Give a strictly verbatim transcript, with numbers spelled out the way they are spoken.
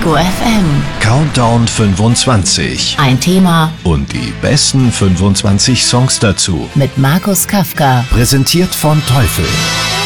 Ego F M. Countdown fünfundzwanzig. Ein Thema Und die besten fünfundzwanzig Songs dazu. mit Markus Kafka. Präsentiert von Teufel.